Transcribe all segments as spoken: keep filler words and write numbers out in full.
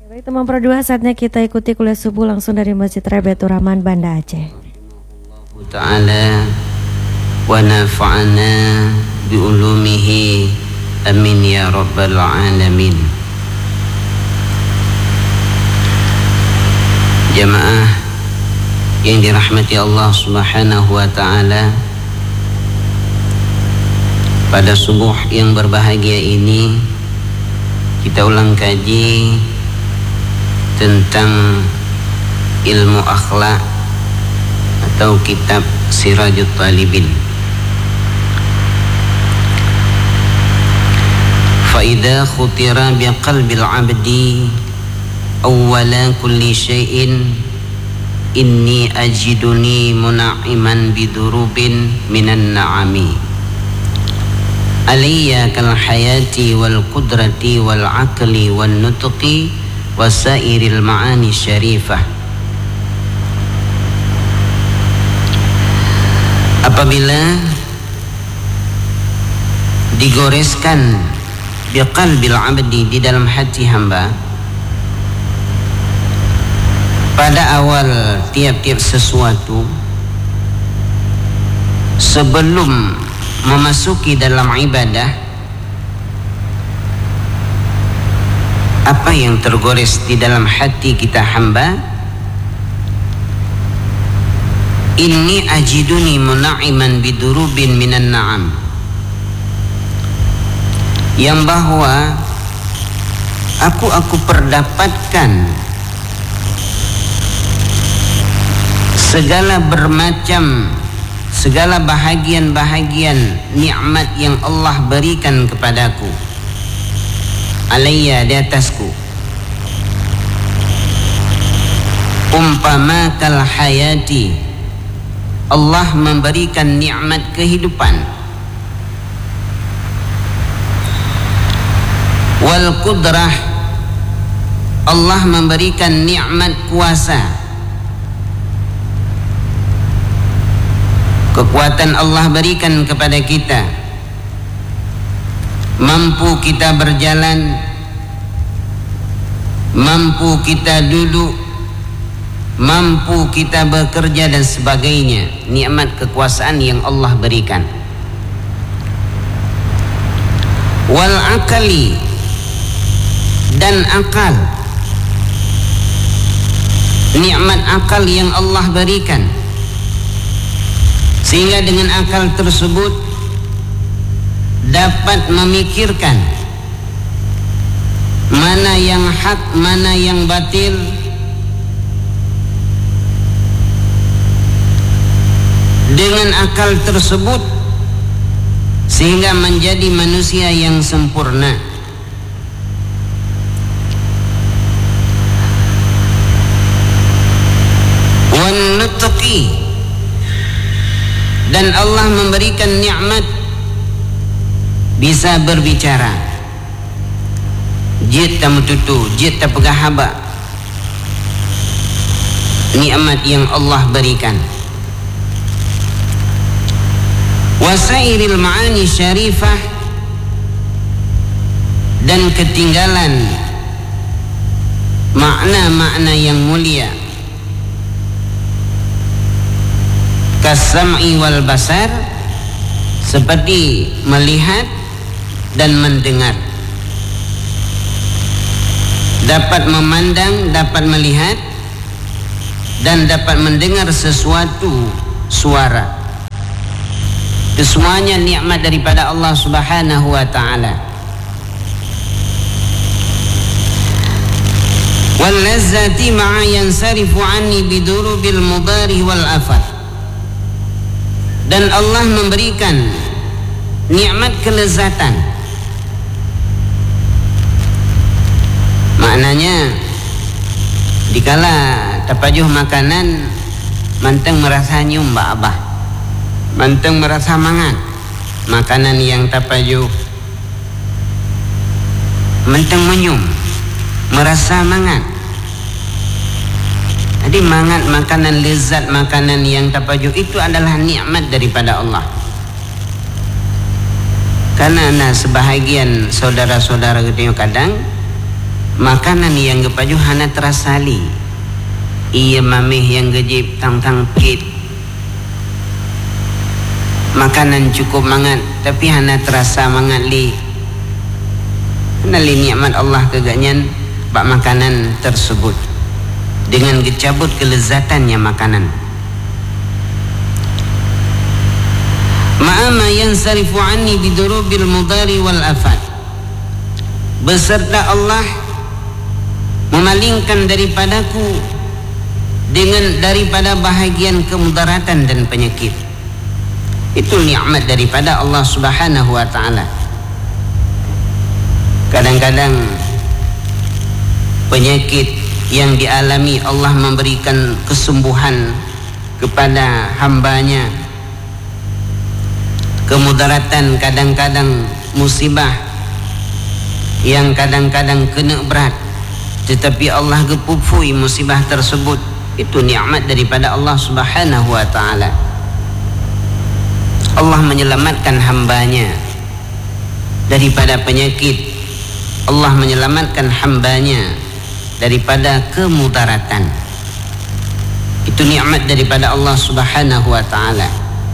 Baik teman Pro dua, saatnya kita ikuti kuliah subuh langsung dari Masjid Rebaitur Rahman, Banda Aceh. Ta'ala wa nafa'ana bi ulumihi amin ya rabbal alamin. Jamaah yang dirahmati Allah Subhanahu wa taala, pada subuh yang berbahagia ini kita ulang kaji tentang ilmu akhlak atau kitab Sirajut Talibin. Fa idza khutira bi qalbil 'abdi awwala kulli syai'in inni ajiduni muna'iman bidurubin minan na'ami alayya kal hayati wal qudrati wal aqli wan nutqi wasairil ma'ani syarifah. Apabila digoreskan biqalbil abdi, di dalam hati hamba, pada awal tiap-tiap sesuatu sebelum memasuki dalam ibadah, apa yang tergores di dalam hati kita hamba? Inni ajiduni muna'iman bidurubin minan na'am, yang bahwa aku aku perdapatkan segala bermacam, segala bahagian-bahagian nikmat yang Allah berikan kepadaku, alayya, di atasku, umpama kal hayati, Allah memberikan nikmat kehidupan, wal qudrah, Allah memberikan nikmat kuasa, kekuatan Allah berikan kepada kita, mampu kita berjalan, mampu kita duduk, mampu kita bekerja dan sebagainya. Nikmat kekuasaan yang Allah berikan. Wal akali, dan akal, nikmat akal yang Allah berikan, sehingga dengan akal tersebut dapat memikirkan mana yang hak, mana yang batil, dengan akal tersebut sehingga menjadi manusia yang sempurna. Wan nutqi, dan Allah memberikan nikmat bisa berbicara. Jit tamu tutu, jit tak pegahaba, nikmat yang Allah berikan. Wasairil ma'ani syarifah, dan ketinggalan makna-makna yang mulia, kasam'i wal basar, seperti melihat dan mendengar. Dapat memandang, dapat melihat, dan dapat mendengar sesuatu suara. Kesemuanya nikmat daripada Allah Subhanahu wa ta'ala. Wal lazzati ma'a yansarifu anni bidurubil mudari wal afat, dan Allah memberikan nikmat kelezatan. Maknanya dikala tapajuh makanan, manteng merasa nyium mbak abah, manteng merasa mangat makanan yang tapajuh, manteng menyium merasa mangat. Jadi mangat makanan, lezat makanan yang tapajuh itu adalah nikmat daripada Allah. Karena nah, sebahagian saudara-saudara kita kadang makanan yang gepaju hana terasali ia mamih yang gejip tang-tang kit makanan cukup mangat tapi hana terasa mangat li hana li nikmat Allah keganyan bak makanan tersebut dengan gecabut kelezatannya makanan. Ma'ama yansarifu anni bidurubil mudari wal afat, beserta Allah memalingkan daripadaku dengan daripada bahagian kemudaratan dan penyakit. Itu nikmat daripada Allah Subhanahu wa taala. Kadang-kadang penyakit yang dialami Allah memberikan kesembuhan kepada hambanya, kemudaratan kadang-kadang musibah yang kadang-kadang kena berat tetapi Allah gepupui musibah tersebut. Itu nikmat daripada Allah Subhanahu wa taala. Allah menyelamatkan hambanya daripada penyakit, Allah menyelamatkan hambanya daripada kemudaratan. Itu nikmat daripada Allah Subhanahu wa taala.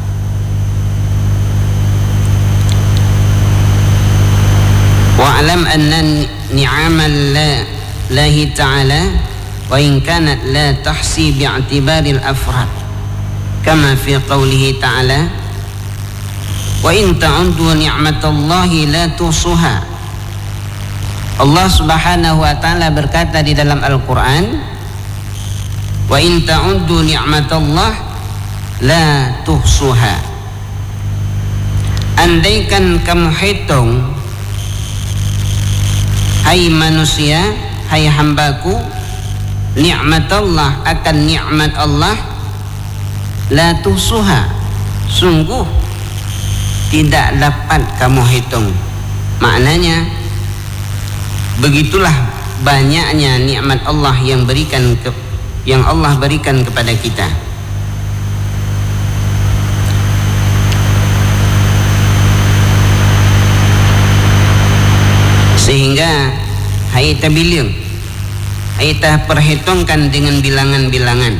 Wa'alam anna ni'amal lahi ta'ala wa in kanat la tahsi bi'atibaril afrad kama fi qawlihi ta'ala wa in ta'uddu ni'matallahi la tuhsuha. Allah Subhanahu wa ta'ala berkata di dalam Al-Quran, wa in ta'uddu ni'matallah la tuhsuha. Andaikan kamu hitung, hai manusia, hai hambaku, nikmat Allah akan nikmat Allah, la tuhsuha, sungguh tidak dapat kamu hitung. Maknanya begitulah banyaknya nikmat Allah yang berikan ke, yang Allah berikan kepada kita. Sehingga hai tabiling, hai tah perhitungkan dengan bilangan-bilangan.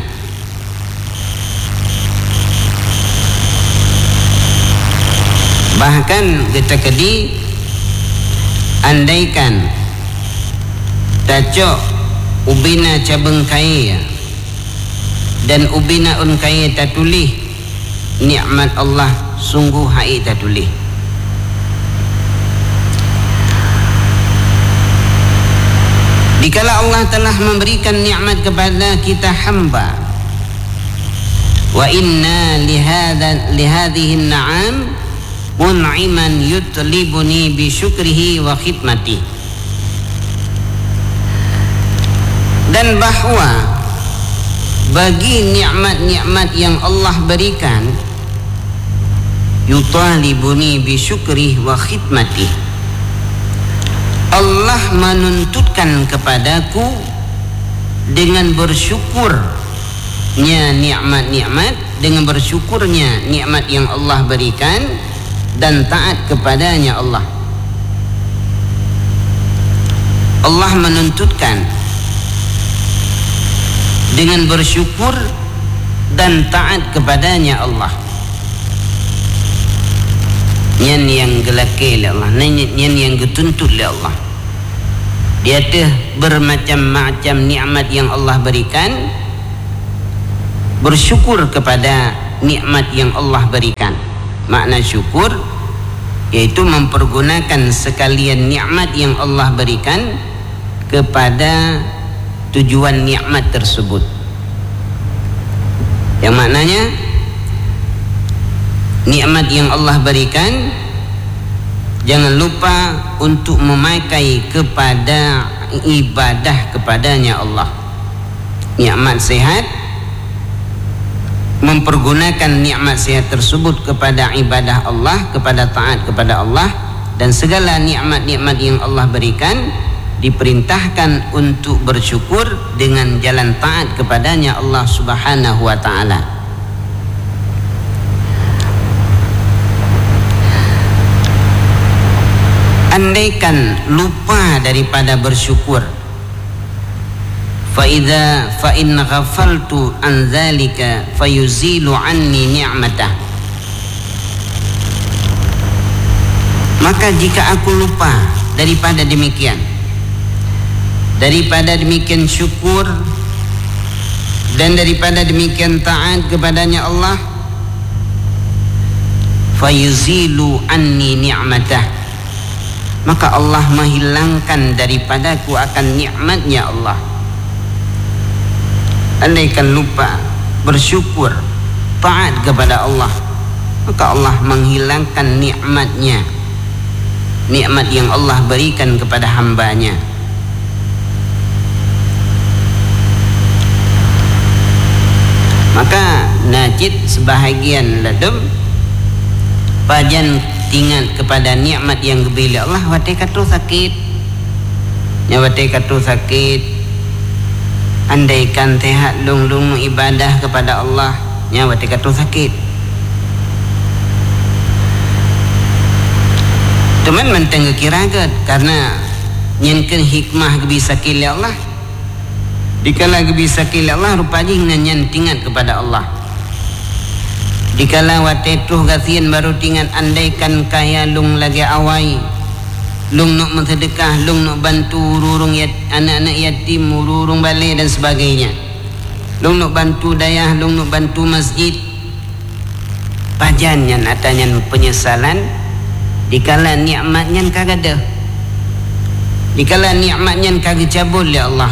Bahkan kita kedi andaikan tacok ubina cabeng kaya dan ubina un kaya tatulih nikmat Allah, sungguh hai tatulih. Dikala Allah telah memberikan nikmat kepada kita hamba, wa inna lihadha lihadhihi na'am mun'iman yutlibuni bi syukrihi wa khidmati. Dan bahwa bagi nikmat-nikmat yang Allah berikan, yutalibuni bi syukrihi wa khidmati, Allah menuntutkan kepadaku dengan bersyukurnya nikmat-nikmat, dengan bersyukurnya nikmat yang Allah berikan dan taat kepadanya Allah. Allah menuntutkan dengan bersyukur dan taat kepadanya Allah. Nyan yang gelake oleh Allah, nyan yang getuntut oleh Allah. Dia tuh bermacam-macam nikmat yang Allah berikan, bersyukur kepada nikmat yang Allah berikan. Makna syukur yaitu mempergunakan sekalian nikmat yang Allah berikan kepada tujuan nikmat tersebut. Yang maknanya nikmat yang Allah berikan jangan lupa untuk memakai kepada ibadah kepadanya Allah. Nikmat sehat, mempergunakan nikmat sehat tersebut kepada ibadah Allah, kepada taat kepada Allah, dan segala nikmat-nikmat yang Allah berikan diperintahkan untuk bersyukur dengan jalan taat kepadanya Allah Subhanahu wa taala. Andaikan lupa daripada bersyukur, fa idza fa in ghafaltu an dzalika fayuzilu anni ni'matah. Maka jika aku lupa daripada demikian, daripada demikian syukur dan daripada demikian taat kepadanya Allah, fayuzilu anni ni'matah, maka Allah menghilangkan daripadaku akan nikmatnya Allah. Andaikan lupa bersyukur taat kepada Allah, maka Allah menghilangkan nikmatnya, nikmat yang Allah berikan kepada hambanya. Maka najid sebahagian ladum pajan tingat kepada nikmat yang diberi Allah, wate katu sakit, nya wate katu sakit, andaikan tehat lung lung ibadah kepada Allah, nya wate katu sakit. Teman menteng kiragat karena nyenken hikmah gebisa kili Allah. Dikala gebisa kili Allah rupanya nyen tingat kepada Allah. Dikala watetuh gasian baru tingat andaikan kaya lung lagi awai, lung nuk mensedekah, lung nuk bantu urung yat, anak-anak yatim, urung balai dan sebagainya, lung nuk bantu dayah, lung nuk bantu masjid. Pajannya atanya penyesalan dikala nikmatnya kagada, dikala nikmatnya kagak cabul ya Allah.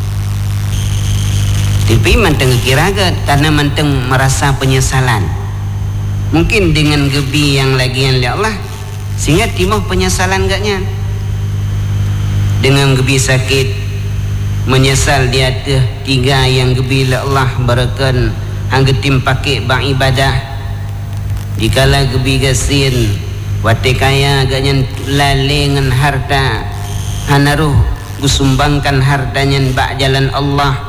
Tapi manteng kiragat karena manteng merasa penyesalan. Mungkin dengan gebi yang lagian ya Allah sehingga timbul penyesalan gaknya. Dengan gebi sakit menyesal dia tuh tiga yang gebi ya Allah barakan hanggetim pakai bang ibadah. Dikala gebi gasin wate kaya agaknya lalengan harta hanaruh gusumbangkan hartanya bak jalan Allah.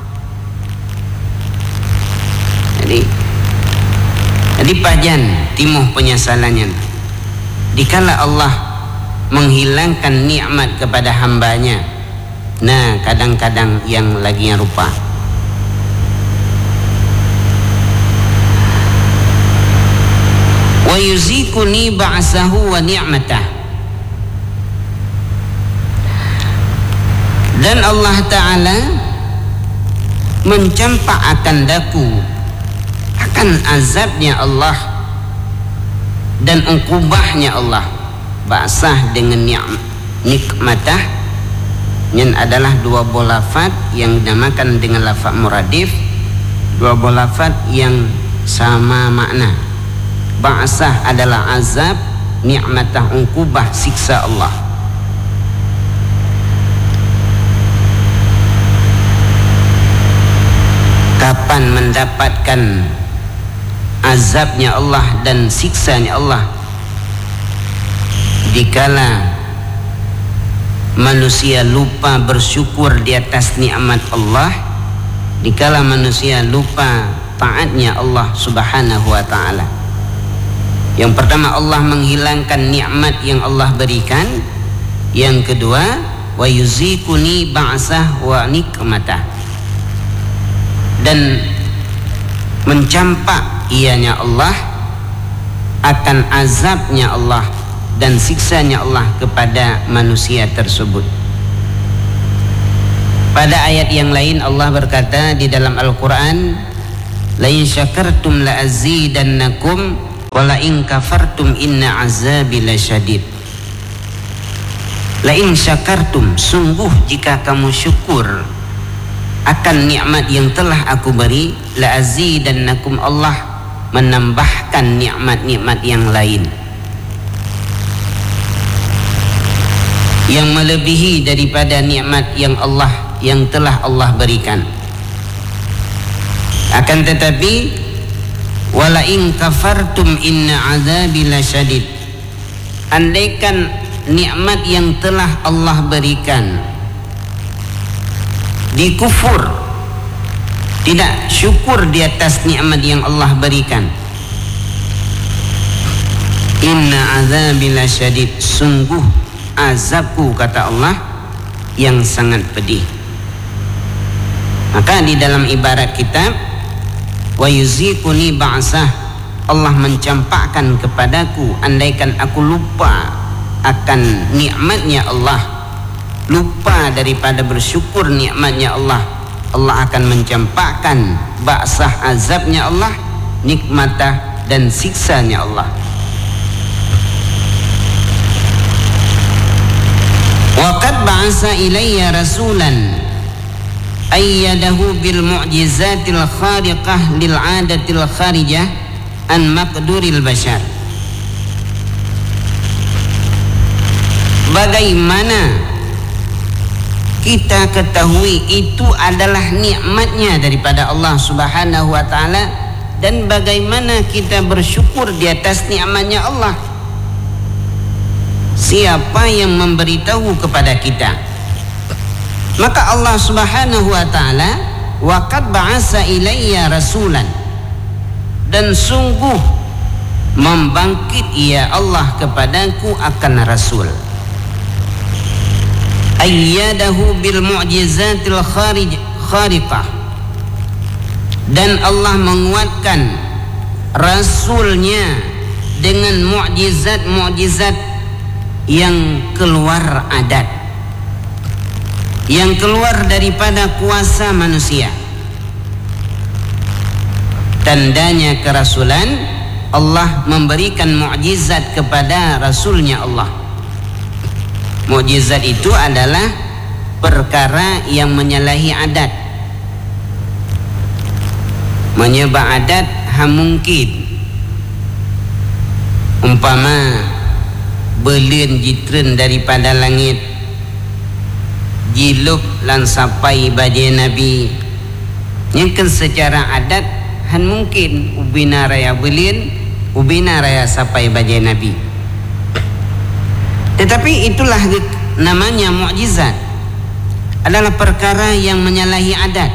Jadi jadi pajan timuh penyesalannya dikala Allah menghilangkan nikmat kepada hambanya. Nah kadang-kadang yang lagi yang rupa wa yuzikuni ba'sahu wa ni'matah, dan Allah Ta'ala mencampak akan daku akan azabnya Allah dan ukubahnya Allah. Ba'sah dengan nikmatah yang adalah dua buah lafaz yang dinamakan dengan lafaz muradif, dua buah lafaz yang sama makna. Ba'sah adalah azab, nikmatah ukubah siksa Allah. Kapan mendapatkan azabnya Allah dan siksanya Allah? Dikala manusia lupa bersyukur di atas nikmat Allah, dikala manusia lupa taatnya Allah Subhanahu wa ta'ala. Yang pertama Allah menghilangkan nikmat yang Allah berikan. Yang kedua wa yuzikuni ba'sah wa nikmatah, dan mencampak ianya Allah akan azabnya Allah dan siksanya Allah kepada manusia tersebut. Pada ayat yang lain Allah berkata di dalam Al-Quran, la in syakartum la azidannakum wa la in kafartum inna azabi lasyadid. La in syakartum, sungguh jika kamu syukur akan nikmat yang telah aku beri, la azidannakum, Allah menambahkan nikmat-nikmat yang lain yang melebihi daripada nikmat yang Allah yang telah Allah berikan. Akan tetapi wala in kafartum inna azabi lasyadid, andaikan nikmat yang telah Allah berikan dikufur, tidak syukur di atas nikmat yang Allah berikan, inna azabi lasyadid, sungguh azabku kata Allah yang sangat pedih. Maka di dalam ibarat kitab, wa yuziquni ba'sah, Allah mencampakkan kepadaku, andaikan aku lupa akan nikmatnya Allah, lupa daripada bersyukur nikmatnya Allah, Allah akan mencampakkan ba'sah, azabnya Allah, nikmatah dan siksanya Allah. Wa qad ba'asa ilayya rasulan ayyadahu bil mu'jizatil khariqah lil 'adatil kharijah an maqduril bashar. Bagaimana kita ketahui itu adalah nikmatnya daripada Allah Subhanahu wa taala, dan bagaimana kita bersyukur di atas nikmatnya Allah? Siapa yang memberitahu kepada kita? Maka Allah Subhanahu wa taala, wa qad ba'asa ilayya rasulan, dan sungguh membangkit ia Allah kepadaku akan rasul, ayyadahu bil mu'jizatil kharij khariqah, dan Allah menguatkan rasulnya dengan mukjizat-mukjizat yang keluar adat, yang keluar daripada kuasa manusia. Tandanya kerasulan, Allah memberikan mukjizat kepada rasulnya Allah. Mukjizat itu adalah perkara yang menyalahi adat, menyebab adat hamungkit. Umpama belian jitren daripada langit, jilup lan sapai bajai Nabi, yang kan secara adat han mungkin ubina raya belian, ubina raya sapai bajai Nabi. Tetapi itulah namanya mukjizat, adalah perkara yang menyalahi adat.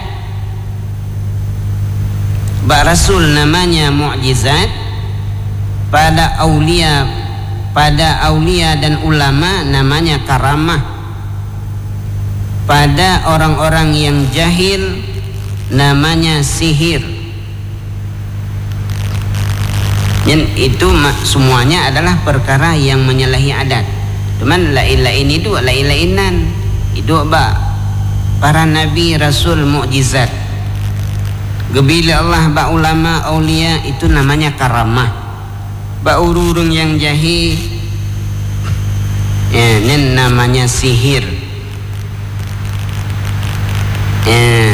Bak Rasul namanya mukjizat, pada aulia, pada aulia dan ulama namanya karamah, pada orang-orang yang jahil namanya sihir. Dan itu semuanya adalah perkara yang menyalahi adat. Cuman lain-lain itu lain-lainan itu ba para nabi rasul mukjizat. Gebila Allah ba ulama aulia itu namanya karamah. Ba ururung yang jahil ya, ini namanya sihir. Ya.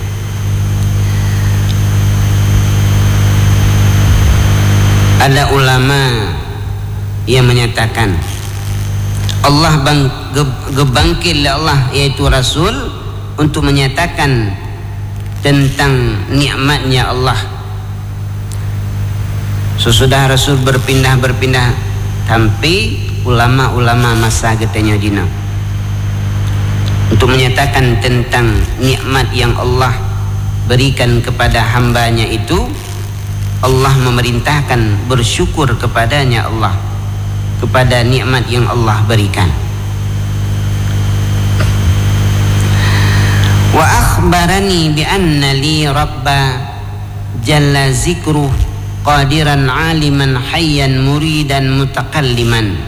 Ada ulama yang menyatakan Allah bang, ge, gebangkit Allah, yaitu Rasul, untuk menyatakan tentang nikmatnya Allah. Sesudah Rasul berpindah-berpindah, sampai ulama-ulama masa getenya dina untuk menyatakan tentang nikmat yang Allah berikan kepada hambanya itu, Allah memerintahkan bersyukur kepadanya Allah, kepada nikmat yang Allah berikan. Wa akhbarani bi anna li rabba jalla zikruh qadiran aliman hayyan muridan mutakalliman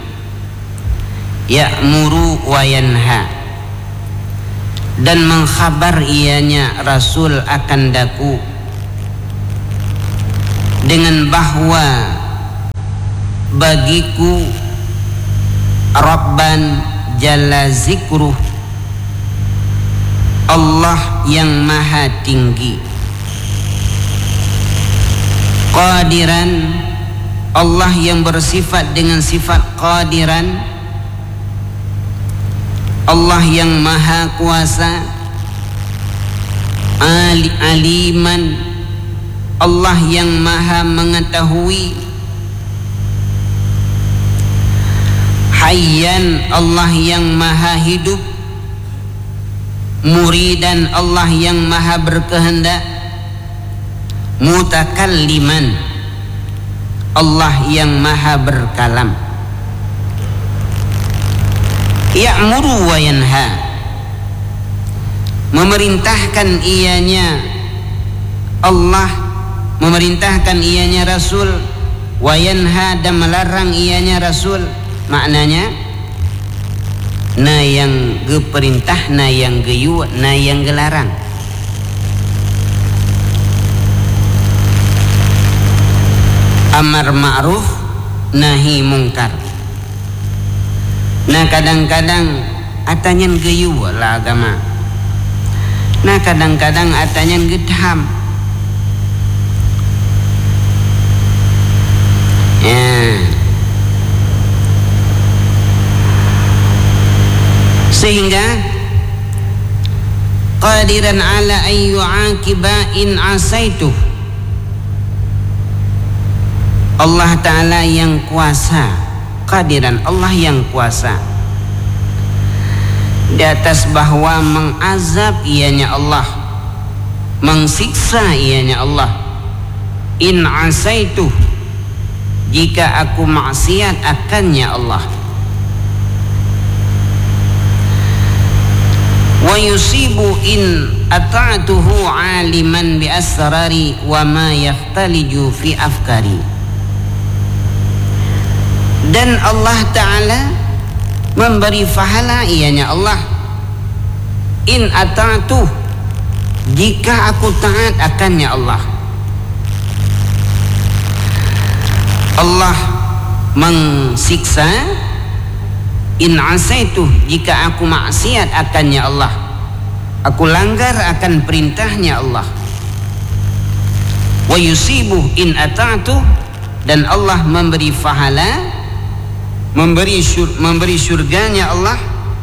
ya'muru wa yanha, dan mengkhabar ianya Rasul akan daku dengan bahwa bagiku Rabban jalla zikruh, Allah yang maha tinggi, qadiran, Allah yang bersifat dengan sifat qadiran, Allah yang maha kuasa, Ali, aliman, Allah yang maha mengetahui, hayyan, Allah yang maha hidup, muridan, Allah yang maha berkehendak, mutakalliman, Allah yang maha berkalam, ya'muru wa yanha, memerintahkan ianya Allah, memerintahkan ianya Rasul, wa yanha dan melarang ianya Rasul. Maknanya na yang ge perintah, na yang ge yu, na yang ge larang. Amar ma'ruf, nahi mungkar. Nah kadang-kadang atanyan ge yu lah agama. Nah kadang-kadang atanyan ge dham. Ya. Sehingga qadiran ala ayyu aqiba in asaitu, Allah Ta'ala yang kuasa, qadiran Allah yang kuasa di atas bahwa mengazab ianya Allah, mengsiksa ianya Allah. In asaitu, jika aku maksiat akannya Allah. Wa yusibu in ata'tuhu aliman bi asrari wa ma yakhtaliju fi afkari. Dan Allah Ta'ala memberi pahala ianya Allah, in ata'tuh, jika aku taat akannya Allah. Allah mengsiksa, in asaitu, jika aku maksiat akannya Allah, aku langgar akan perintahnya Allah. Wa yusibu in ata'tu, dan Allah memberi pahala, memberi syur, memberi syurganya Allah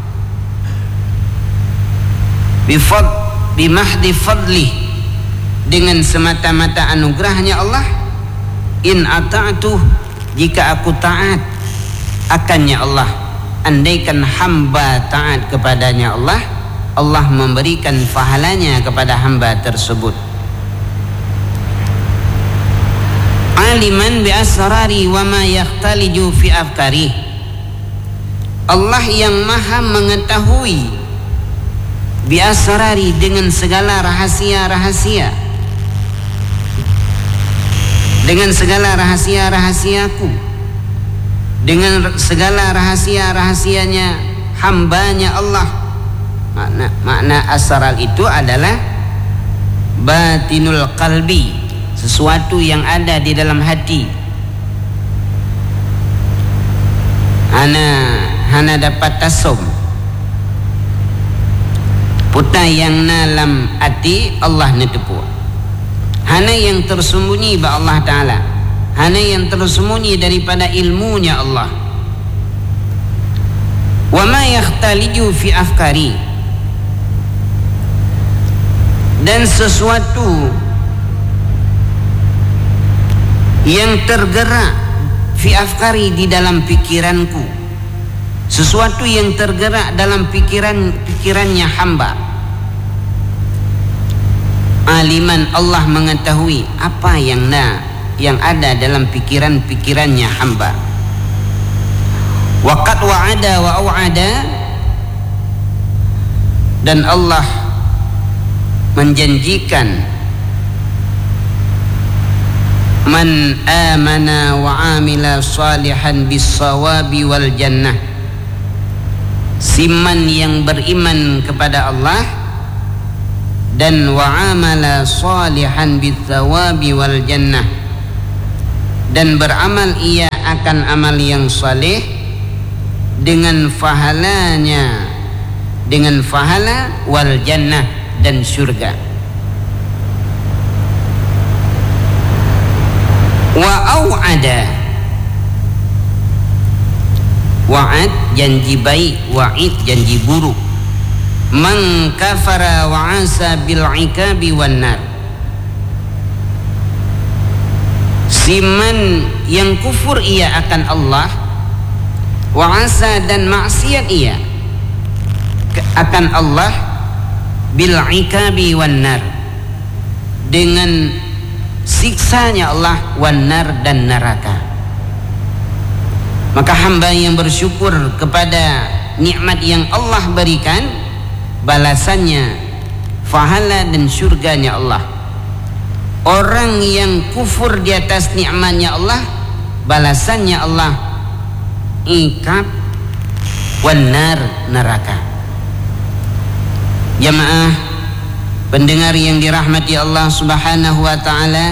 bifad bimahdi fadli, dengan semata-mata anugerahnya Allah. In ata'tu, jika aku taat akannya Allah. Andaikan hamba taat kepadanya Allah, Allah memberikan pahalanya kepada hamba tersebut. Aliman bi asrari wa ma yakhtaliju fi afkari, Allah yang maha mengetahui bi asrari, dengan segala rahasia-rahasia, dengan segala rahasia-rahasiaku, dengan segala rahasia-rahasianya hambanya Allah. Makna, makna asral itu adalah batinul qalbi, sesuatu yang ada di dalam hati. Hana hana dapat tasum puta yang dalam hati Allah netepu. Hana yang tersembunyi ba Allah Ta'ala, hana yang tersembunyi daripada ilmunya Allah. Wa ma yakhtaliju fi afkari, dan sesuatu yang tergerak fi afkari, di dalam pikiranku, sesuatu yang tergerak dalam pikiran pikirannya hamba. Aliman, Allah mengetahui apa yang na yang ada dalam pikiran-pikirannya hamba. Waqad wa'ada wa au'ada, dan Allah menjanjikan man amana wa amila salihan bis-sawabi wal jannah, siman yang beriman kepada Allah dan wa amala salihan bis-sawabi wal jannah, dan beramal ia akan amal yang saleh dengan pahalanya, dengan pahala wal jannah, dan syurga. Wa au'ada, wa'ad janji baik, wa'id janji buruk. Man kafara wa asa bil ikabi wan nar, siman yang kufur ia akan Allah, wa asa dan maksiat ia akan Allah, bil ikabi wan nar, dengan siksanya Allah, wan nar, dan neraka. Maka hamba yang bersyukur kepada nikmat yang Allah berikan, balasannya pahala dan surganya Allah. Orang yang kufur di atas nikmatnya Allah, balasannya Allah iqab wanar, neraka. Jamaah pendengar yang dirahmati Allah Subhanahu wa taala,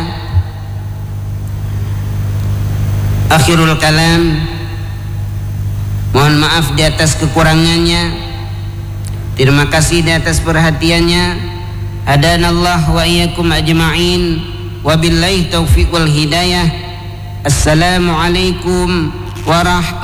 akhirul kalam, mohon maaf di atas kekurangannya. Terima kasih di atas perhatiannya. Hadanallah wa iyyakum ajma'in. Wabillahi taufiq wal hidayah. Assalamualaikum warahmatullahi